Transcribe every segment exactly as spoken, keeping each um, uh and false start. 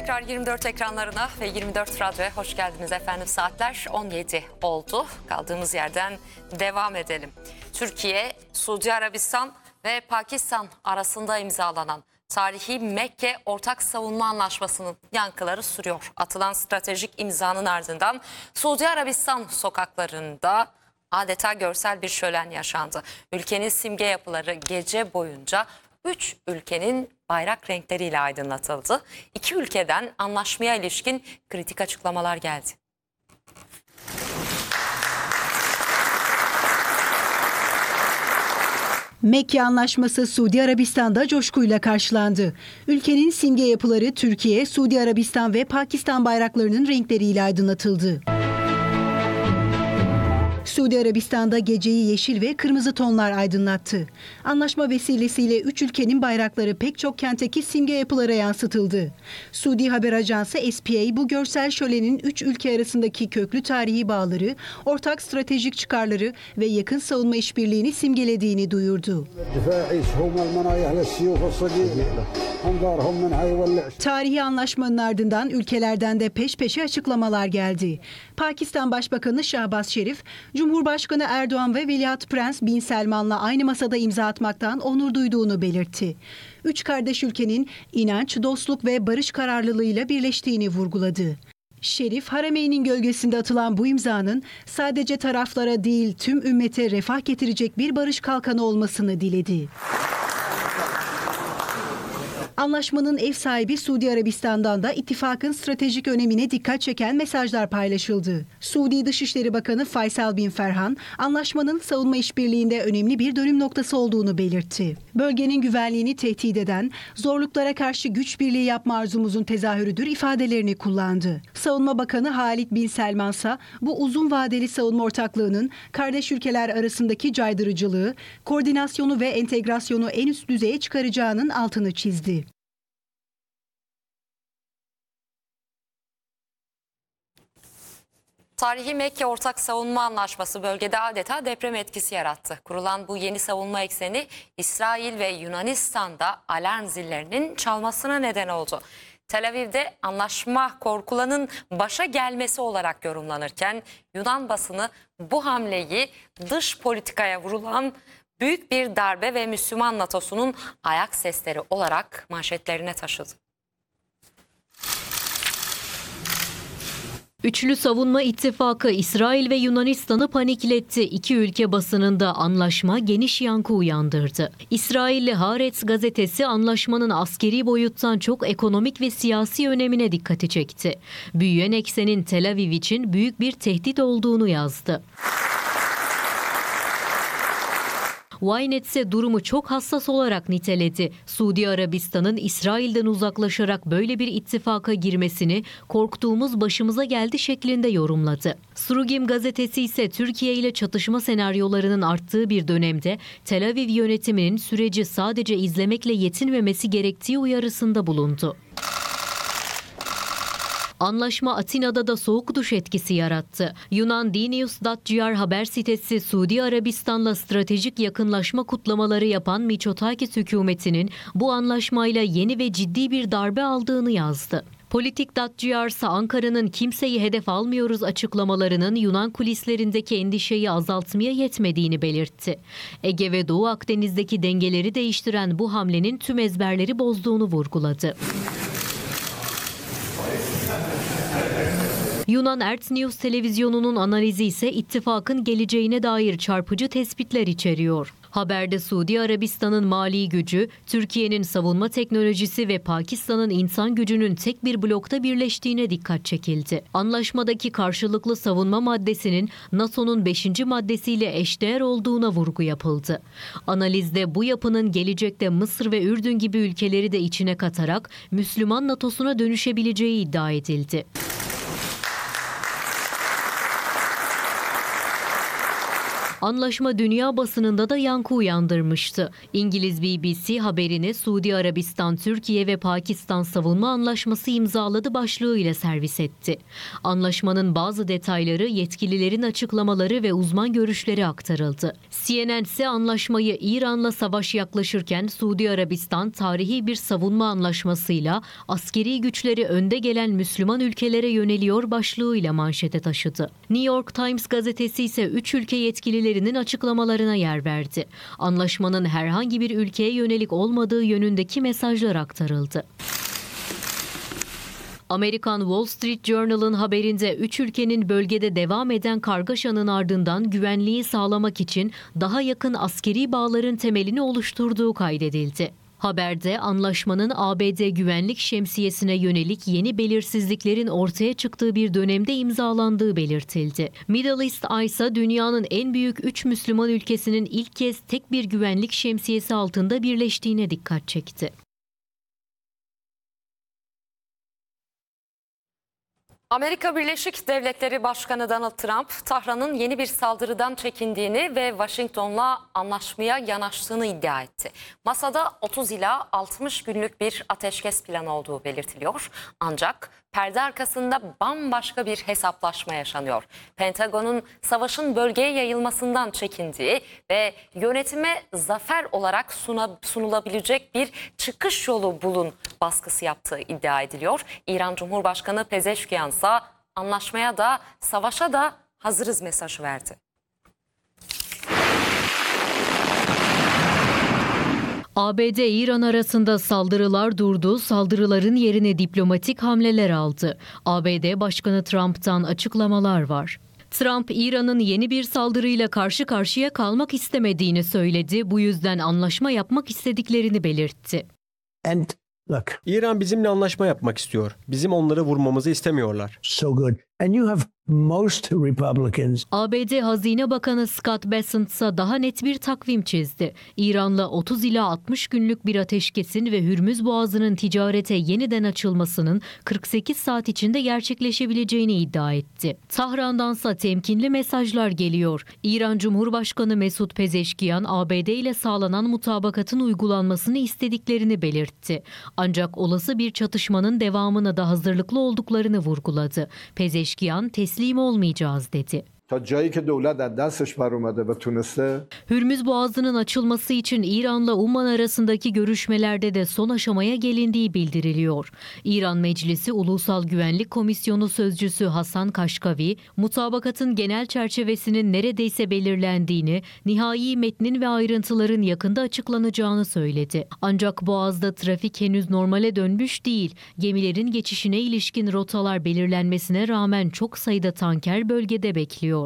Tekrar yirmi dört ekranlarına ve yirmi dört Radyo'ya hoş geldiniz efendim. Saatler on yedi oldu. Kaldığımız yerden devam edelim. Türkiye, Suudi Arabistan ve Pakistan arasında imzalanan tarihi Mekke Ortak Savunma Anlaşması'nın yankıları sürüyor. Atılan stratejik imzanın ardından Suudi Arabistan sokaklarında adeta görsel bir şölen yaşandı. Ülkenin simge yapıları gece boyunca üç ülkenin bayrak renkleriyle aydınlatıldı. İki ülkeden anlaşmaya ilişkin kritik açıklamalar geldi. Mekke Anlaşması Suudi Arabistan'da coşkuyla karşılandı. Ülkenin simge yapıları Türkiye, Suudi Arabistan ve Pakistan bayraklarının renkleriyle aydınlatıldı. Suudi Arabistan'da geceyi yeşil ve kırmızı tonlar aydınlattı. Anlaşma vesilesiyle üç ülkenin bayrakları pek çok kentteki simge yapılara yansıtıldı. Suudi haber ajansı S P A bu görsel şölenin üç ülke arasındaki köklü tarihi bağları, ortak stratejik çıkarları ve yakın savunma işbirliğini simgelediğini duyurdu. Tarihi anlaşmanın ardından ülkelerden de peş peşe açıklamalar geldi. Pakistan Başbakanı Şahbaz Şerif, Cumhurbaşkanı Erdoğan ve Veliaht Prens Bin Selman'la aynı masada imza atmaktan onur duyduğunu belirtti. Üç kardeş ülkenin inanç, dostluk ve barış kararlılığıyla birleştiğini vurguladı. Şerif, Harameyn'in gölgesinde atılan bu imzanın sadece taraflara değil tüm ümmete refah getirecek bir barış kalkanı olmasını diledi. Anlaşmanın ev sahibi Suudi Arabistan'dan da ittifakın stratejik önemine dikkat çeken mesajlar paylaşıldı. Suudi Dışişleri Bakanı Faysal Bin Ferhan, anlaşmanın savunma işbirliğinde önemli bir dönüm noktası olduğunu belirtti. Bölgenin güvenliğini tehdit eden, zorluklara karşı güç birliği yapma arzumuzun tezahürüdür ifadelerini kullandı. Savunma Bakanı Halid Bin Selman ise bu uzun vadeli savunma ortaklığının kardeş ülkeler arasındaki caydırıcılığı, koordinasyonu ve entegrasyonu en üst düzeye çıkaracağının altını çizdi. Tarihi Mekke Ortak Savunma Anlaşması bölgede adeta deprem etkisi yarattı. Kurulan bu yeni savunma ekseni İsrail ve Yunanistan'da alarm zillerinin çalmasına neden oldu. Tel Aviv'de anlaşma korkulanın başa gelmesi olarak yorumlanırken Yunan basını bu hamleyi dış politikaya vurulan büyük bir darbe ve Müslüman NATO'sunun ayak sesleri olarak manşetlerine taşıdı. Üçlü Savunma İttifakı İsrail ve Yunanistan'ı panikletti. İki ülke basınında anlaşma geniş yankı uyandırdı. İsrailli Haaretz gazetesi anlaşmanın askeri boyuttan çok ekonomik ve siyasi önemine dikkati çekti. Büyüyen eksenin Tel Aviv için büyük bir tehdit olduğunu yazdı. Ynet ise durumu çok hassas olarak niteledi. Suudi Arabistan'ın İsrail'den uzaklaşarak böyle bir ittifaka girmesini korktuğumuz başımıza geldi şeklinde yorumladı. Surugim gazetesi ise Türkiye ile çatışma senaryolarının arttığı bir dönemde Tel Aviv yönetiminin süreci sadece izlemekle yetinmemesi gerektiği uyarısında bulundu. Anlaşma Atina'da da soğuk duş etkisi yarattı. Yunan Dinius nokta gr haber sitesi Suudi Arabistan'la stratejik yakınlaşma kutlamaları yapan Mitsotakis hükümetinin bu anlaşmayla yeni ve ciddi bir darbe aldığını yazdı. Politik nokta gr ise Ankara'nın kimseyi hedef almıyoruz açıklamalarının Yunan kulislerindeki endişeyi azaltmaya yetmediğini belirtti. Ege ve Doğu Akdeniz'deki dengeleri değiştiren bu hamlenin tüm ezberleri bozduğunu vurguladı. Yunan Ert News televizyonunun analizi ise ittifakın geleceğine dair çarpıcı tespitler içeriyor. Haberde Suudi Arabistan'ın mali gücü, Türkiye'nin savunma teknolojisi ve Pakistan'ın insan gücünün tek bir blokta birleştiğine dikkat çekildi. Anlaşmadaki karşılıklı savunma maddesinin NATO'nun beşinci maddesiyle eşdeğer olduğuna vurgu yapıldı. Analizde bu yapının gelecekte Mısır ve Ürdün gibi ülkeleri de içine katarak Müslüman NATO'suna dönüşebileceği iddia edildi. Anlaşma dünya basınında da yankı uyandırmıştı. İngiliz B B C haberini Suudi Arabistan, Türkiye ve Pakistan savunma anlaşması imzaladı başlığıyla servis etti. Anlaşmanın bazı detayları, yetkililerin açıklamaları ve uzman görüşleri aktarıldı. C N N ise anlaşmayı İran'la savaş yaklaşırken Suudi Arabistan tarihi bir savunma anlaşmasıyla askeri güçleri önde gelen Müslüman ülkelere yöneliyor başlığıyla manşete taşıdı. New York Times gazetesi ise üç ülke yetkililerinin açıklamalarına yer verdi. Anlaşmanın herhangi bir ülkeye yönelik olmadığı yönündeki mesajlar aktarıldı. Amerikan Wall Street Journal'ın haberinde üç ülkenin bölgede devam eden kargaşanın ardından güvenliği sağlamak için daha yakın askeri bağların temelini oluşturduğu kaydedildi. Haberde anlaşmanın A B D güvenlik şemsiyesine yönelik yeni belirsizliklerin ortaya çıktığı bir dönemde imzalandığı belirtildi. Middle East Eye ise dünyanın en büyük üç Müslüman ülkesinin ilk kez tek bir güvenlik şemsiyesi altında birleştiğine dikkat çekti. Amerika Birleşik Devletleri Başkanı Donald Trump, Tahran'ın yeni bir saldırıdan çekindiğini ve Washington'la anlaşmaya yanaştığını iddia etti. Masada otuz ila altmış günlük bir ateşkes planı olduğu belirtiliyor. Ancak perde arkasında bambaşka bir hesaplaşma yaşanıyor. Pentagon'un savaşın bölgeye yayılmasından çekindiği ve yönetime zafer olarak suna, sunulabilecek bir çıkış yolu bulun baskısı yaptığı iddia ediliyor. İran Cumhurbaşkanı Pezeşkiyan ise anlaşmaya da savaşa da hazırız mesajı verdi. A B D-İran arasında saldırılar durdu, saldırıların yerine diplomatik hamleler aldı. A B D Başkanı Trump'tan açıklamalar var. Trump, İran'ın yeni bir saldırıyla karşı karşıya kalmak istemediğini söyledi. Bu yüzden anlaşma yapmak istediklerini belirtti. And look, İran bizimle anlaşma yapmak istiyor. Bizim onları vurmamızı istemiyorlar. so good. And you have most Republicans. A B D Hazine Bakanı Scott Bessent ise daha net bir takvim çizdi. İran'la otuz ila altmış günlük bir ateşkesin ve Hürmüz Boğazı'nın ticarete yeniden açılmasının kırk sekiz saat içinde gerçekleşebileceğini iddia etti. Tahran'dansa temkinli mesajlar geliyor. İran Cumhurbaşkanı Mesut Pezeşkiyan, A B D ile sağlanan mutabakatın uygulanmasını istediklerini belirtti. Ancak olası bir çatışmanın devamına da hazırlıklı olduklarını vurguladı. Pezeşkiyan, teslim olmayacağız dedi. تا جایی که دولت از دستش بر اومده و تونسته Hürmüz Boğazı'nın açılması için İran'la Umman arasındaki görüşmelerde de son aşamaya gelindiği bildiriliyor. İran Meclisi Ulusal Güvenlik Komisyonu Sözcüsü Hasan Kaşkavi, mutabakatın genel çerçevesinin neredeyse belirlendiğini, nihai metnin ve ayrıntıların yakında açıklanacağını söyledi. Ancak Boğaz'da trafik henüz normale dönmüş değil. Gemilerin geçişine ilişkin rotalar belirlenmesine rağmen çok sayıda tanker bölgede bekliyor.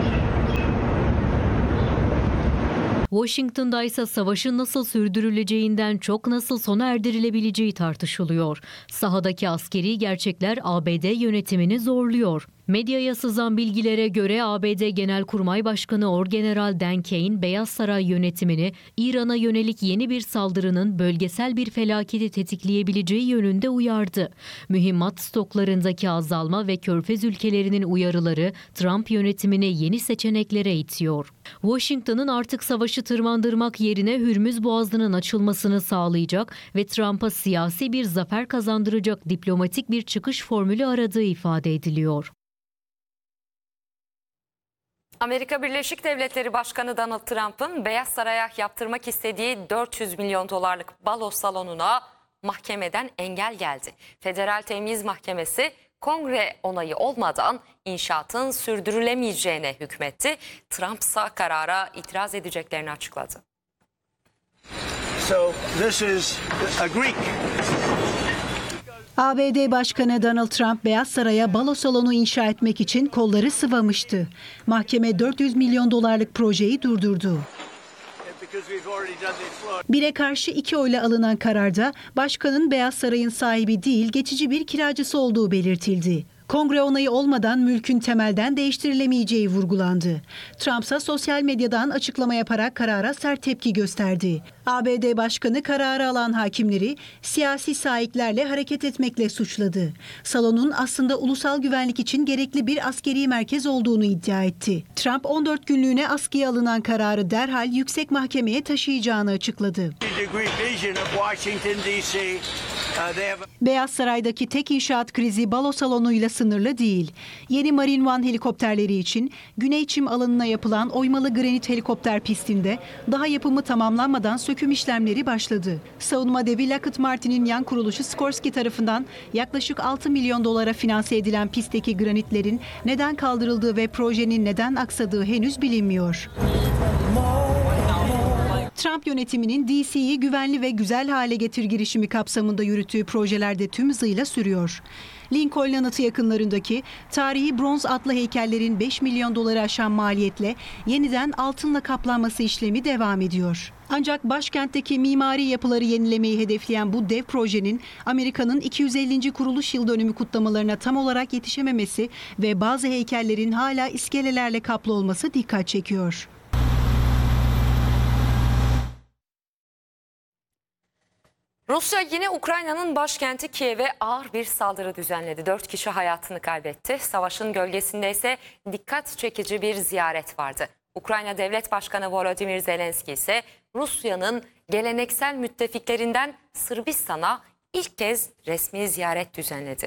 Washington'da ise savaşın nasıl sürdürüleceğinden çok nasıl sona erdirilebileceği tartışılıyor. Sahadaki askeri gerçekler A B D yönetimini zorluyor. Medyaya sızan bilgilere göre A B D Genelkurmay Başkanı Orgeneral Dan Kane, Beyaz Saray yönetimini İran'a yönelik yeni bir saldırının bölgesel bir felaketi tetikleyebileceği yönünde uyardı. Mühimmat stoklarındaki azalma ve Körfez ülkelerinin uyarıları Trump yönetimini yeni seçeneklere itiyor. Washington'ın artık savaşı tırmandırmak yerine Hürmüz Boğazı'nın açılmasını sağlayacak ve Trump'a siyasi bir zafer kazandıracak diplomatik bir çıkış formülü aradığı ifade ediliyor. Amerika Birleşik Devletleri Başkanı Donald Trump'ın Beyaz Saray'a yaptırmak istediği dört yüz milyon dolarlık balo salonuna mahkemeden engel geldi. Federal Temyiz Mahkemesi kongre onayı olmadan inşaatın sürdürülemeyeceğine hükmetti. Trump ise karara itiraz edeceklerini açıkladı. So this is a Greek. A B D Başkanı Donald Trump, Beyaz Saray'a balo salonu inşa etmek için kolları sıvamıştı. Mahkeme dört yüz milyon dolarlık projeyi durdurdu. Bire karşı iki oyla alınan kararda başkanın Beyaz Saray'ın sahibi değil, geçici bir kiracısı olduğu belirtildi. Kongre onayı olmadan mülkün temelden değiştirilemeyeceği vurgulandı. Trump ise sosyal medyadan açıklama yaparak karara sert tepki gösterdi. A B D Başkanı kararı alan hakimleri siyasi sahiplerle hareket etmekle suçladı. Salonun aslında ulusal güvenlik için gerekli bir askeri merkez olduğunu iddia etti. Trump on dört günlüğüne askıya alınan kararı derhal yüksek mahkemeye taşıyacağını açıkladı. Beyaz Saray'daki tek inşaat krizi balo salonuyla sınırlı değil. Yeni Marine One helikopterleri için Güney Çim alanına yapılan oymalı granit helikopter pistinde daha yapımı tamamlanmadan söküm işlemleri başladı. Savunma devi Lockheed Martin'in yan kuruluşu Sikorsky tarafından yaklaşık altı milyon dolara finanse edilen pistteki granitlerin neden kaldırıldığı ve projenin neden aksadığı henüz bilinmiyor. Trump yönetiminin D C'yi güvenli ve güzel hale getir girişimi kapsamında yürüttüğü projelerde tüm hızıyla sürüyor. Lincoln Anıtı yakınlarındaki tarihi bronz atlı heykellerin beş milyon doları aşan maliyetle yeniden altınla kaplanması işlemi devam ediyor. Ancak başkentteki mimari yapıları yenilemeyi hedefleyen bu dev projenin Amerika'nın iki yüz ellinci kuruluş yıl dönümü kutlamalarına tam olarak yetişememesi ve bazı heykellerin hala iskelelerle kaplı olması dikkat çekiyor. Rusya yine Ukrayna'nın başkenti Kiev'e ağır bir saldırı düzenledi. Dört kişi hayatını kaybetti. Savaşın gölgesinde ise dikkat çekici bir ziyaret vardı. Ukrayna Devlet Başkanı Volodymyr Zelenski ise Rusya'nın geleneksel müttefiklerinden Sırbistan'a ilk kez resmi ziyaret düzenledi.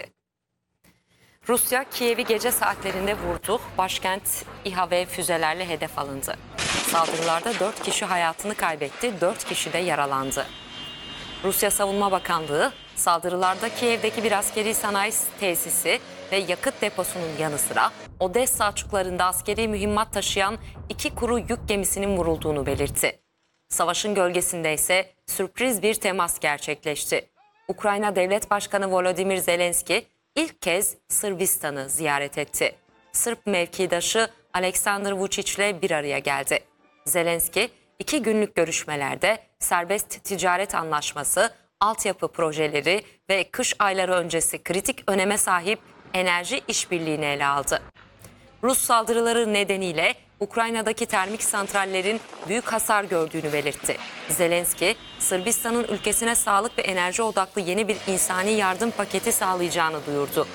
Rusya Kiev'i gece saatlerinde vurdu. Başkent İHA ve füzelerle hedef alındı. Saldırılarda dört kişi hayatını kaybetti, dört kişi de yaralandı. Rusya Savunma Bakanlığı saldırılarda Kiev'deki bir askeri sanayi tesisi ve yakıt deposunun yanı sıra Odessa açıklarında askeri mühimmat taşıyan iki kuru yük gemisinin vurulduğunu belirtti. Savaşın gölgesinde ise sürpriz bir temas gerçekleşti. Ukrayna Devlet Başkanı Volodymyr Zelenski ilk kez Sırbistan'ı ziyaret etti. Sırp mevkidaşı Aleksandar Vučić bir araya geldi. Zelenski iki günlük görüşmelerde serbest ticaret anlaşması, altyapı projeleri ve kış ayları öncesi kritik öneme sahip enerji işbirliğini ele aldı. Rus saldırıları nedeniyle Ukrayna'daki termik santrallerin büyük hasar gördüğünü belirtti. Zelenski, Sırbistan'ın ülkesine sağlık ve enerji odaklı yeni bir insani yardım paketi sağlayacağını duyurdu.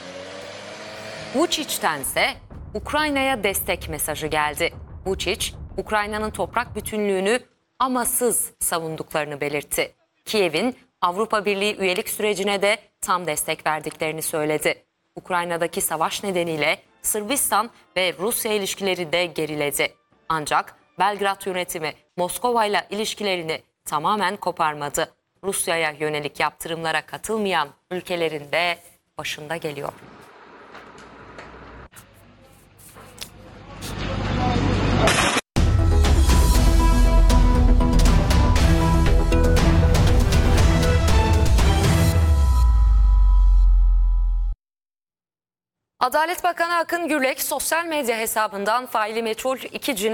Vučić'ten ise Ukrayna'ya destek mesajı geldi. Vučić, Ukrayna'nın toprak bütünlüğünü amasız savunduklarını belirtti. Kiev'in Avrupa Birliği üyelik sürecine de tam destek verdiklerini söyledi. Ukrayna'daki savaş nedeniyle Sırbistan ve Rusya ilişkileri de geriledi. Ancak Belgrad yönetimi Moskova ile ilişkilerini tamamen koparmadı. Rusya'ya yönelik yaptırımlara katılmayan ülkelerin de başında geliyor. Adalet Bakanı Akın Gürlek sosyal medya hesabından faili meçhul iki cinayet